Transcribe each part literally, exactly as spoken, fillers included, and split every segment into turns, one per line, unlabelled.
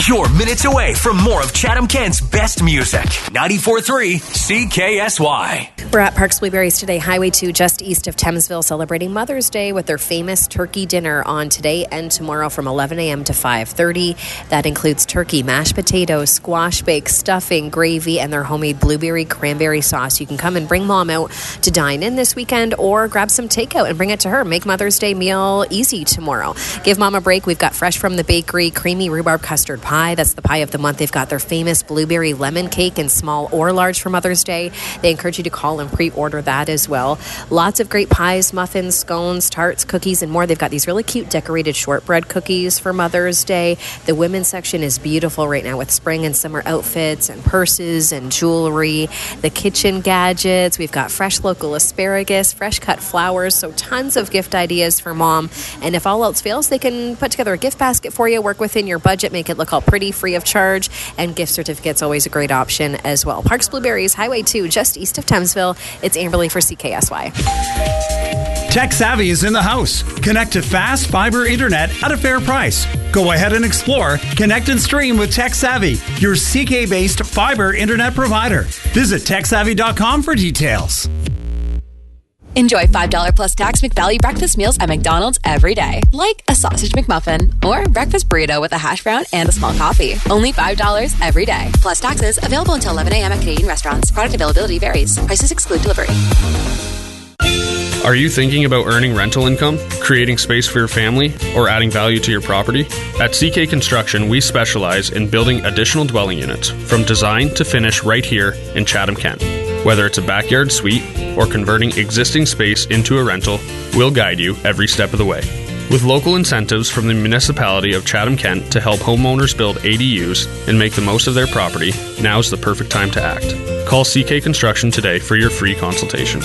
You're minutes away from more of Chatham-Kent's best music. ninety-four point three C K S Y.
We're at Parks Blueberries today, Highway two, just east of Thamesville, celebrating Mother's Day with their famous turkey dinner on today and tomorrow from eleven a.m. to five thirty. That includes turkey, mashed potatoes, squash bake, stuffing, gravy, and their homemade blueberry cranberry sauce. You can come and bring Mom out to dine in this weekend or grab some takeout and bring it to her. Make Mother's Day meal easy tomorrow. Give Mom a break. We've got fresh from the bakery, creamy rhubarb custard pie. That's the pie of the month. They've got their famous blueberry lemon cake in small or large for Mother's Day. They encourage you to call and pre-order that as well. Lots of great pies, muffins, scones, tarts, cookies, and more. They've got these really cute decorated shortbread cookies for Mother's Day. The women's section is beautiful right now with spring and summer outfits and purses and jewelry. The kitchen gadgets. We've got fresh local asparagus, fresh cut flowers, so tons of gift ideas for Mom. And if all else fails, they can put together a gift basket for you, work within your budget, make it look all pretty, free of charge, and gift certificates always a great option as well. Parks Blueberries, Highway two, just east of Thamesville. It's Amberly for C K S Y.
Tech Savvy is in the house. Connect to fast fiber internet at a fair price. Go ahead and explore, connect and stream with Tech Savvy, your C K-based fiber internet provider. Visit tech savvy dot com for details.
Enjoy five dollars plus tax McValue breakfast meals at McDonald's every day. Like a sausage McMuffin or breakfast burrito with a hash brown and a small coffee. Only five dollars every day. Plus taxes. Available until eleven a.m. at Canadian restaurants. Product availability varies. Prices exclude delivery.
Are you thinking about earning rental income, creating space for your family, or adding value to your property? At C K Construction, we specialize in building additional dwelling units from design to finish right here in Chatham-Kent. Whether it's a backyard suite or converting existing space into a rental, we'll guide you every step of the way. With local incentives from the municipality of Chatham-Kent to help homeowners build A D Us and make the most of their property, now's the perfect time to act. Call C K Construction today for your free consultation.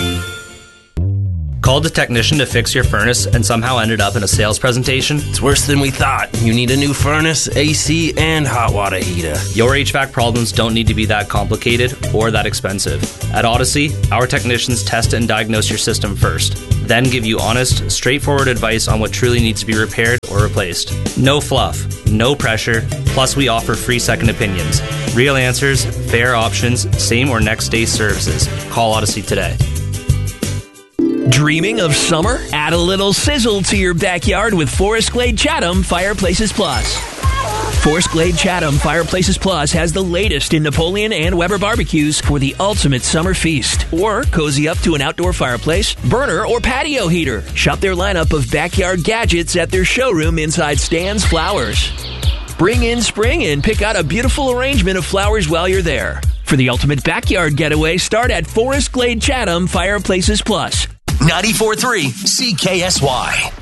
Called a technician to fix your furnace and somehow ended up in a sales presentation?
It's worse than we thought. You need a new furnace, A C, and hot water heater.
Your H V A C problems don't need to be that complicated or that expensive. At Odyssey, our technicians test and diagnose your system first, then give you honest, straightforward advice on what truly needs to be repaired or replaced. No fluff, no pressure, plus we offer free second opinions. Real answers, fair options, same or next day services. Call Odyssey today.
Dreaming of summer? Add a little sizzle to your backyard with Forest Glade Chatham Fireplaces Plus. Forest Glade Chatham Fireplaces Plus has the latest in Napoleon and Weber barbecues for the ultimate summer feast. Or cozy up to an outdoor fireplace, burner, or patio heater. Shop their lineup of backyard gadgets at their showroom inside Stan's Flowers. Bring in spring and pick out a beautiful arrangement of flowers while you're there. For the ultimate backyard getaway, start at Forest Glade Chatham Fireplaces Plus.
ninety-four point three C K S Y.